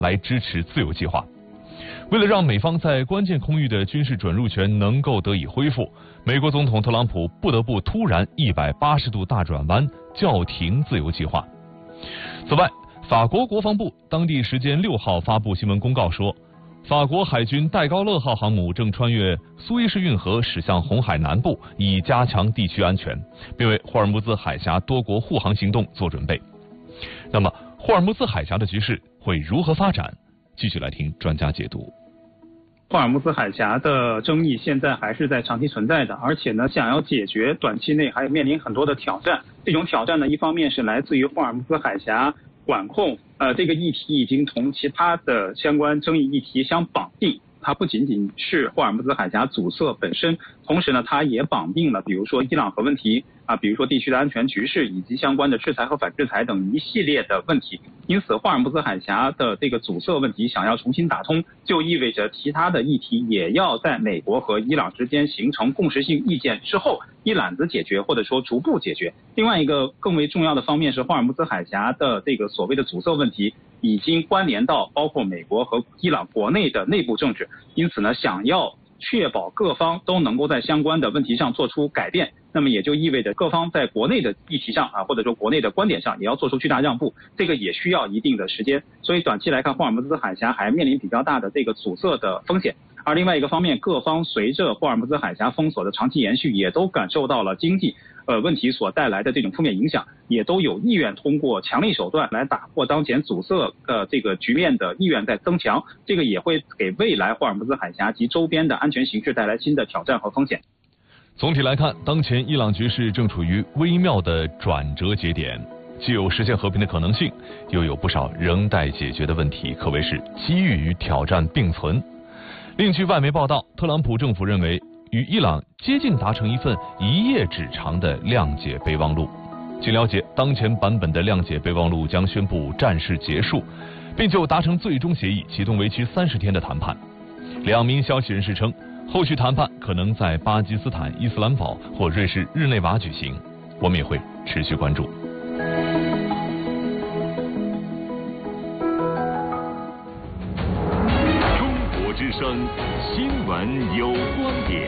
来支持自由计划。为了让美方在关键空域的军事准入权能够得以恢复，美国总统特朗普不得不突然180度大转弯，叫停自由计划。此外，法国国防部当地时间6号发布新闻公告说，法国海军戴高乐号航母正穿越苏伊士运河驶向红海南部，以加强地区安全，并为霍尔木兹海峡多国护航行动做准备。那么，霍尔木兹海峡的局势会如何发展？继续来听专家解读。 霍尔木兹海峡的争议现在还是在长期存在的，而且呢，想要解决，短期内还面临很多的挑战。这种挑战呢，一方面是来自于霍尔木兹海峡管控，这个议题已经同其他的相关争议议题相绑定。它不仅仅是霍尔木兹海峡阻塞本身，同时呢，它也绑定了比如说伊朗核问题比如说地区的安全局势以及相关的制裁和反制裁等一系列的问题。因此，霍尔木兹海峡的这个阻塞问题想要重新打通，就意味着其他的议题也要在美国和伊朗之间形成共识性意见之后一揽子解决，或者说逐步解决。另外一个更为重要的方面是，霍尔木兹海峡的这个所谓的阻塞问题已经关联到包括美国和伊朗国内的内部政治，因此呢，想要确保各方都能够在相关的问题上做出改变，那么也就意味着各方在国内的议题上或者说国内的观点上也要做出巨大让步，这个也需要一定的时间。所以短期来看，霍尔木兹海峡还面临比较大的这个阻塞的风险。而另外一个方面，各方随着霍尔木兹海峡封锁的长期延续，也都感受到了经济问题所带来的这种负面影响，也都有意愿通过强力手段来打破当前阻塞这个局面的意愿在增强，这个也会给未来霍尔木兹海峡及周边的安全形势带来新的挑战和风险。 总体来看，当前伊朗局势正处于微妙的转折节点，既有实现和平的可能性，又有不少仍待解决的问题，可谓是机遇与挑战并存。另据外媒报道，特朗普政府认为与伊朗接近达成一份1页纸长的谅解备忘录。据了解，当前版本的谅解备忘录将宣布战事结束，并就达成最终协议启动为期30天的谈判。两名消息人士称，后续谈判可能在巴基斯坦伊斯兰堡或瑞士日内瓦举行，我们也会持续关注。 中国之声新闻有观点。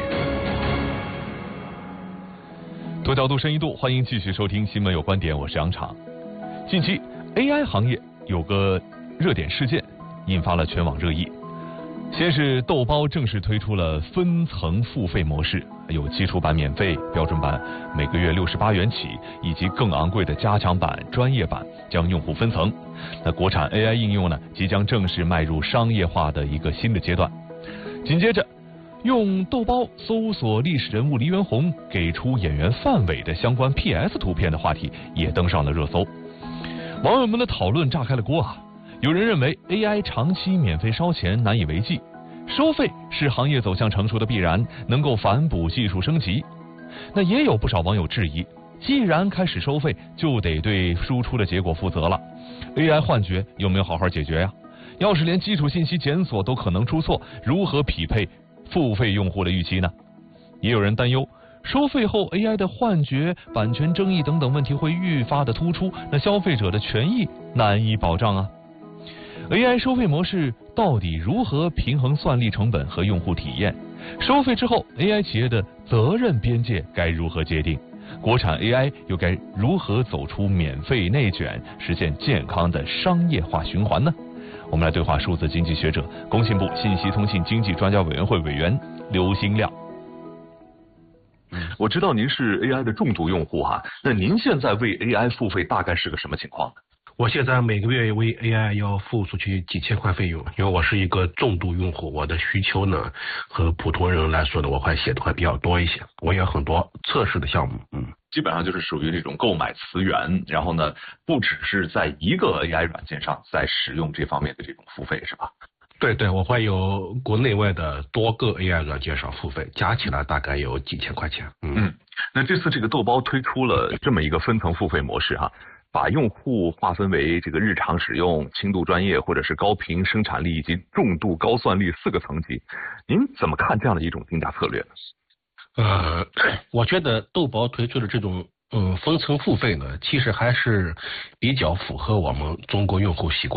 多角度深一度，欢迎继续收听新闻有观点，我是杨昶。近期 AI 行业有个热点事件引发了全网热议。先是豆包正式推出了分层付费模式，有基础版免费，标准版每个月68元起，以及更昂贵的加强版、专业版，将用户分层。那国产 AI 应用呢，即将正式迈入商业化的一个新的阶段。紧接着，用豆包搜索历史人物黎元洪给出演员范伟的相关 PS 图片的话题也登上了热搜，网友们的讨论炸开了锅啊！有人认为 AI 长期免费烧钱难以为继，收费是行业走向成熟的必然，能够反哺技术升级。那也有不少网友质疑，既然开始收费，就得对输出的结果负责了。AI 幻觉有没有好好解决呀？要是连基础信息检索都可能出错，如何匹配付费用户的预期呢？也有人担忧，收费后 AI 的幻觉、版权争议等等问题会愈发的突出，那消费者的权益难以保障啊。AI 收费模式到底如何平衡算力成本和用户体验？收费之后 AI 企业的责任边界该如何界定？国产 AI 又该如何走出免费内卷，实现健康的商业化循环呢？我们来对话数字经济学者、工信部信息通信经济专家委员会委员刘兴亮。 我知道您是 AI 的重度用户哈，那您现在为 AI 付费大概是个什么情况呢？ 我现在每个月为 AI 要付出去几千块费用，因为我是一个重度用户，我的需求呢和普通人来说呢，我会写的会比较多一些，我也有很多测试的项目， 基本上就是属于这种购买词源，然后呢，不只是在一个 AI 软件上在使用这方面的这种付费，是吧？ 对，我会有国内外的多个 AI 软件上付费，加起来大概有几千块钱。 那这次这个豆包推出了这么一个分层付费模式哈，把用户划分为这个日常使用、轻度专业或者是高频生产力以及重度高算力4个层级，您怎么看这样的一种定价策略呢？ 我觉得豆包推出的这种分层付费呢，其实还是比较符合我们中国用户习惯的。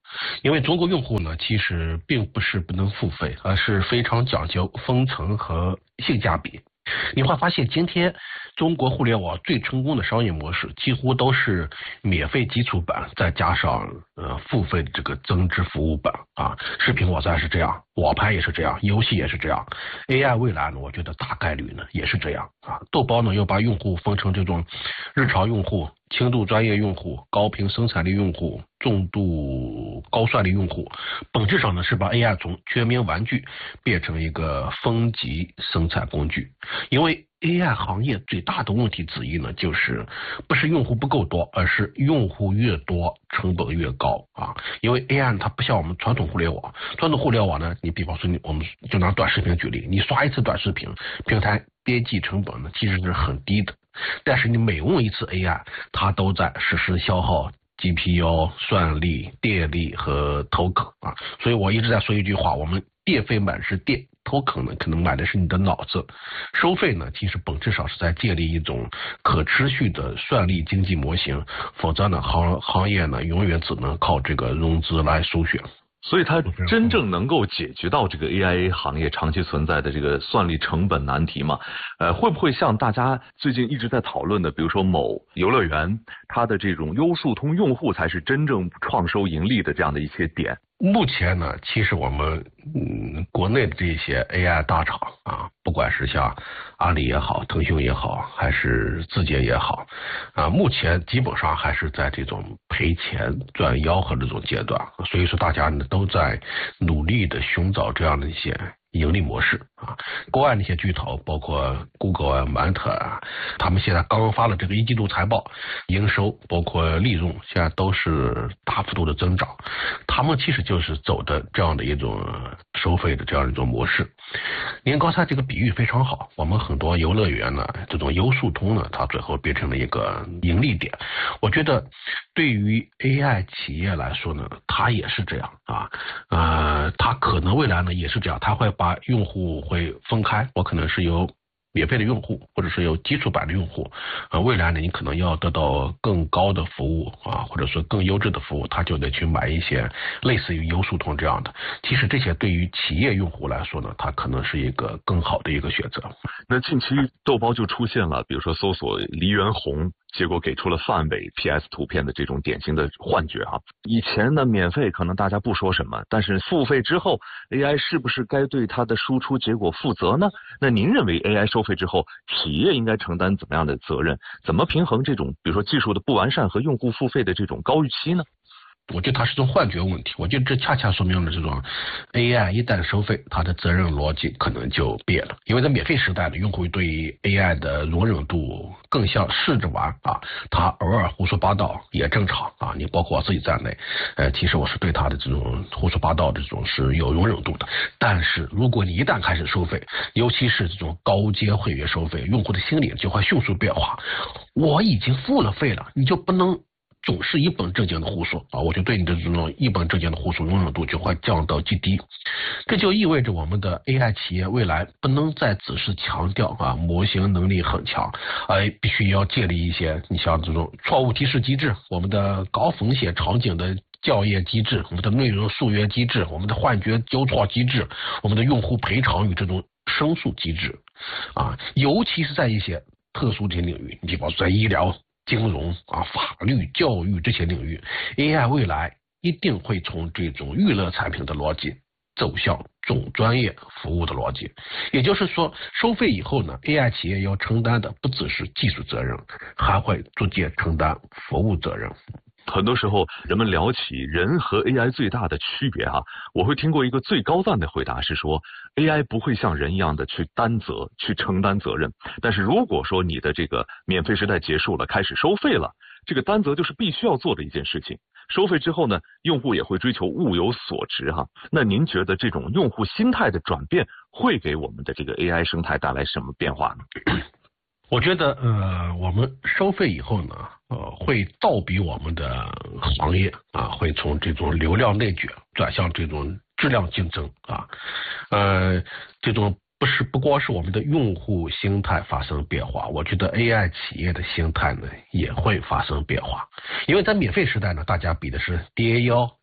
因为中国用户呢，其实并不是不能付费，而是非常讲究分层和性价比。你会发现，今天中国互联网最成功的商业模式，几乎都是免费基础版再加上付费的这个增值服务版啊。视频网站是这样，网盘也是这样，游戏也是这样。AI 未来呢，我觉得大概率呢也是这样啊。豆包呢又把用户分成这种日常用户、轻度专业用户、高频生产力用户、重度高算力用户，本质上呢是把 AI 从全民玩具变成一个分级生产工具。因为 AI 行业最大的问题之一呢，就是不是用户不够多，而是用户越多成本越高啊。因为 AI 它不像我们传统互联网，传统互联网呢，你比方说我们就拿短视频举例，你刷一次短视频，平台编辑成本呢其实是很低的，但是你每问一次 AI， 它都在实时消耗GPU、算力、电力和 token 啊，所以我一直在说一句话，我们电费买的是电，token 呢可能买的是你的脑子。收费呢，其实本质上是在建立一种可持续的算力经济模型，否则呢行业呢永远只能靠这个融资来输血。 所以它真正能够解决到这个 AI 行业长期存在的这个算力成本难题吗？会不会像大家最近一直在讨论的，比如说某游乐园，它的这种优速通用户才是真正创收盈利的这样的一些点？ 目前呢，其实我们国内的这些 AI 大厂啊，不管是像阿里也好、腾讯也好，还是字节也好，目前基本上还是在这种赔钱赚吆喝的这种阶段，所以说大家呢都在努力的寻找这样的一些盈利模式啊。国外那些巨头，包括 Google 啊、满特啊，他们现在刚刚发了这个一季度财报，营收包括利润现在都是大幅度的增长。他们其实就是走的这样的一种收费的这样一种模式。您刚才这个比喻非常好，我们很多游乐园呢，这种优速通呢，它最后变成了一个盈利点。我觉得对于 AI 企业来说呢，它也是这样啊，它可能未来呢也是这样，它会把用户会分开，我可能是由免费的用户，或者是有基础版的用户，未来呢，你可能要得到更高的服务啊，或者说更优质的服务，他就得去买一些类似于优速通这样的。其实这些对于企业用户来说呢，它可能是一个更好的一个选择。 那近期豆包就出现了，比如说搜索梨园红，结果给出了范伟 PS 图片的这种典型的幻觉啊。以前呢，免费可能大家不说什么，但是付费之后 ，AI 是不是该对它的输出结果负责呢？那您认为 AI 收费之后，企业应该承担怎么样的责任？怎么平衡这种比如说技术的不完善和用户付费的这种高预期呢？ 我觉得它是种幻觉问题，我觉得这恰恰说明了这种 AI 一旦收费，它的责任逻辑可能就变了。因为在免费时代呢，用户对于 AI 的容忍度更像试着玩啊，他偶尔胡说八道也正常啊。你包括我自己在内，其实我是对他的这种胡说八道的这种是有容忍度的。但是如果你一旦开始收费，尤其是这种高阶会员收费，用户的心理就会迅速变化。我已经付了费了，你就不能总是一本正经的胡说啊！我就对你的这种一本正经的胡说容忍度就会降到极低。这就意味着我们的 AI 企业未来不能再只是强调模型能力很强，必须要建立一些你像这种错误提示机制，我们的高风险场景的校验机制，我们的内容溯源机制，我们的幻觉纠错机制，我们的用户赔偿与这种申诉机制啊，尤其是在一些特殊的领域，你比方说在医疗、金融法律、教育这些领域 ，AI 未来一定会从这种娱乐产品的逻辑走向总专业服务的逻辑。也就是说，收费以后呢 ，AI 企业要承担的不只是技术责任，还会逐渐承担服务责任。 很多时候人们聊起人和 AI 最大的区别我会听过一个最高赞的回答是说 AI 不会像人一样的去担责去承担责任，但是如果说你的这个免费时代结束了，开始收费了，这个担责就是必须要做的一件事情。收费之后呢，用户也会追求物有所值那您觉得这种用户心态的转变会给我们的这个 AI 生态带来什么变化呢？ 我觉得我们收费以后呢，会倒逼我们的行业会从这种流量内卷转向这种质量竞争这种不光是我们的用户心态发生变化，我觉得 AI 企业的心态呢也会发生变化。因为在免费时代呢，大家比的是 DAU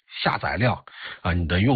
下载量啊，你的用